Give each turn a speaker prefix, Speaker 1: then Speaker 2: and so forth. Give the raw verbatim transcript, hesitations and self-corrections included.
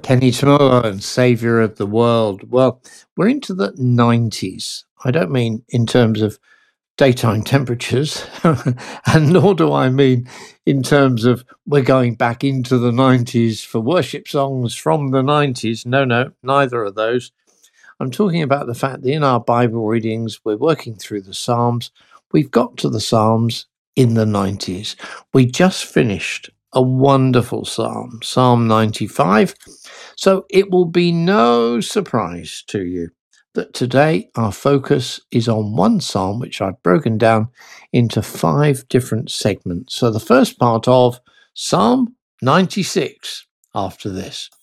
Speaker 1: Kenny Tamura and Saviour of the World. Well, we're into the nineties. I don't mean in terms of daytime temperatures, and nor do I mean in terms of we're going back into the nineties for worship songs from the nineties. No, no, neither of those. I'm talking about the fact that in our Bible readings, we're working through the Psalms. We've got to the Psalms in the nineties. We just finished a wonderful Psalm, Psalm ninety-five. So it will be no surprise to you that today our focus is on one Psalm, which I've broken down into five different segments. So the first part of Psalm ninety-six after this.